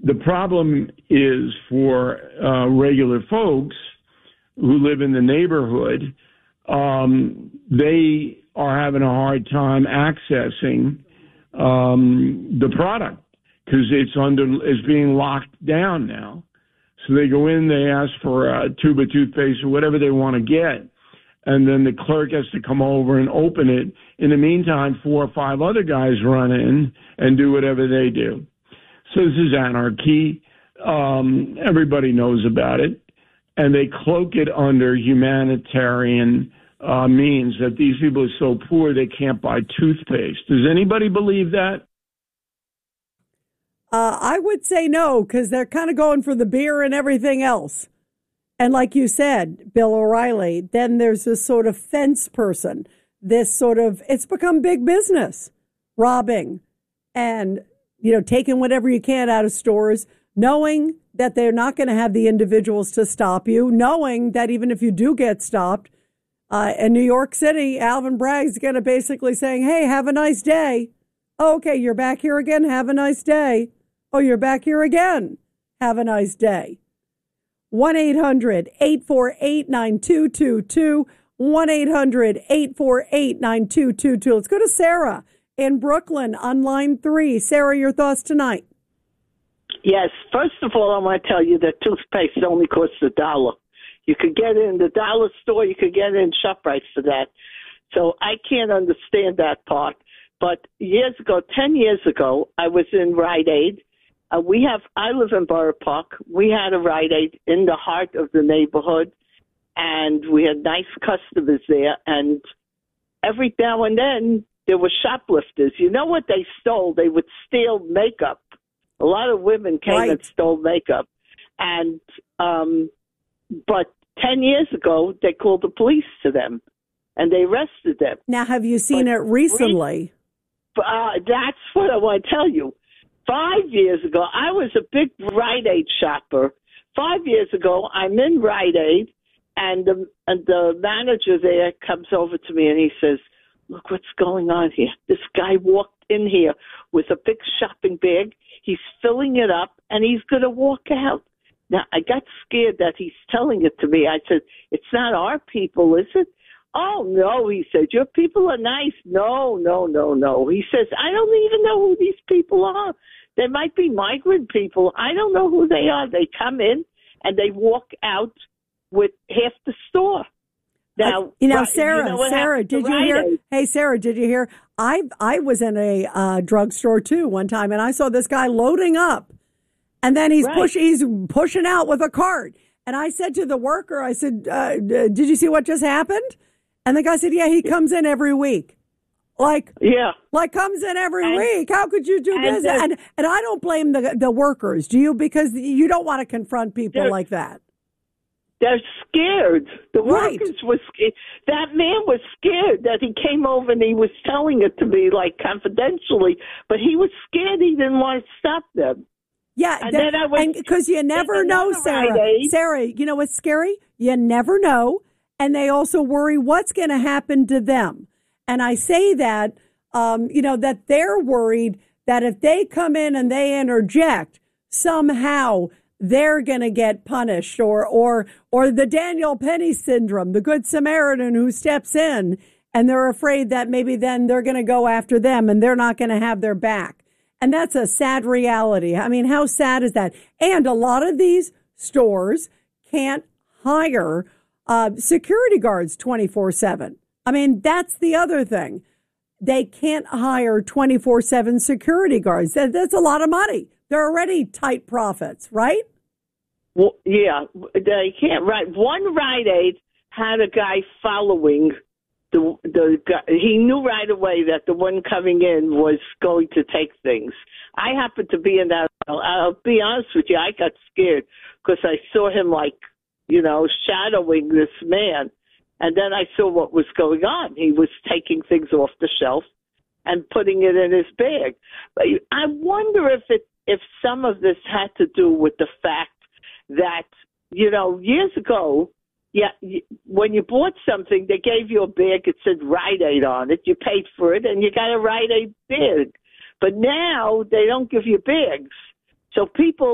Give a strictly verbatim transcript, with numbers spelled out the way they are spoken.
the problem is for uh, regular folks who live in the neighborhood, um, they are having a hard time accessing um, the product because it's under it's being locked down now. So they go in, they ask for a tube of toothpaste or whatever they want to get, and then the clerk has to come over and open it. In the meantime, four or five other guys run in and do whatever they do. So this is anarchy. Um, everybody knows about it. And they cloak it under humanitarian uh, means that these people are so poor they can't buy toothpaste. Does anybody believe that? Uh, I would say no, because they're kind of going for the beer and everything else. And like you said, Bill O'Reilly, then there's this sort of fence person, this sort of, it's become big business, robbing and, you know, taking whatever you can out of stores, knowing that they're not going to have the individuals to stop you, knowing that even if you do get stopped, uh, in New York City, Alvin Bragg's going to basically saying, hey, have a nice day. Oh, okay, you're back here again. Have a nice day. Oh, you're back here again. Have a nice day. one eight hundred eight four eight nine two two two. one eight hundred eight four eight nine two two two. Let's go to Sarah in Brooklyn on line three. Sarah, your thoughts tonight? Yes. First of all, I want to tell you that toothpaste only costs a dollar. You could get it in the dollar store. You could get it in ShopRite for that. So I can't understand that part. But years ago, ten years ago, I was in Rite Aid. Uh, we have, I live in Borough Park. We had a Rite Aid in the heart of the neighborhood, and we had nice customers there. And every now and then, there were shoplifters. You know what they stole? They would steal makeup. A lot of women came right. and stole makeup. And, um, but ten years ago, they called the police to them, and they arrested them. Now, have you seen but it recently? Re- uh, that's what I want to tell you. Five years ago, I was a big Rite Aid shopper. Five years ago, I'm in Rite Aid, and the, and the manager there comes over to me, and he says, look what's going on here. This guy walked in here with a big shopping bag. He's filling it up, and he's going to walk out. Now, I got scared that he's telling it to me. I said, it's not our people, is it? Oh, no, he said, your people are nice. No, no, no, no. He says, I don't even know who these people are. They might be migrant people. I don't know who they are. They come in, and they walk out with half the store. Now, uh, you know, Sarah, you know Sarah, did you hear? Aid? Hey, Sarah, did you hear? I I was in a uh, drugstore too one time, and I saw this guy loading up, and then he's right. push he's pushing out with a cart. And I said to the worker, I said, uh, "Did you see what just happened?" And the guy said, "Yeah, he comes in every week." Like, yeah, like comes in every and, week. How could you do this? Uh, and and I don't blame the the workers. Do you? Because you don't want to confront people like that. They're scared. The right. workers were scared. That man was scared that he came over and he was telling it to me, like, confidentially, but he was scared. He didn't want to stop them. Yeah, and that, then I went, because you never know, Sarah. Sarah, you know what's scary? You never know, and they also worry what's going to happen to them. And I say that, um, you know, that they're worried that if they come in and they interject, somehow they're going to get punished, or or or the Daniel Penny syndrome, the Good Samaritan who steps in, and they're afraid that maybe then they're going to go after them and they're not going to have their back. And that's a sad reality. I mean, how sad is that? And a lot of these stores can't hire uh, security guards twenty-four seven. I mean, that's the other thing. They can't hire twenty-four seven security guards. That, that's a lot of money. They're already tight profits, right? Well, yeah, they can't. Right. One Rite Aid had a guy following the the guy. He knew right away that the one coming in was going to take things. I happened to be in that. I'll be honest with you. I got scared because I saw him, like, you know, shadowing this man. And then I saw what was going on. He was taking things off the shelf and putting it in his bag. But I wonder if it if some of this had to do with the fact that, you know, years ago, yeah, when you bought something, they gave you a bag. It said Rite Aid on it. You paid for it, and you got a Rite Aid bag. But now they don't give you bags. So people